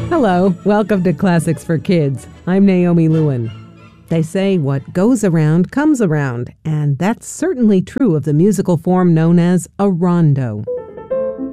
Hello, welcome to Classics for Kids. I'm Naomi Lewin. They say what goes around comes around, and that's certainly true of the musical form known as a rondo.